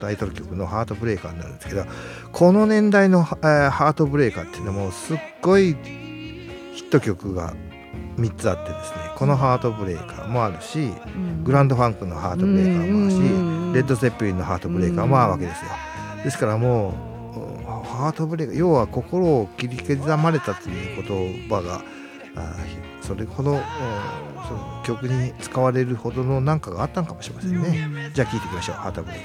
タイトル曲のハートブレイカーになるんですけど、この年代の、ハートブレイカーっていうのもすっごいヒット曲が3つあってですね、このハートブレイカーもあるし、グランドファンクのハートブレイカーもあるし、レッド・ゼッペリンのハートブレイカーもあるわけですよ。ですからもうハートブレイカー、要は心を切り刻まれたという言葉がそれほどその曲に使われるほどのなんかがあったのかもしれませんね。じゃあ聴いていきましょう、ハートブレイカー。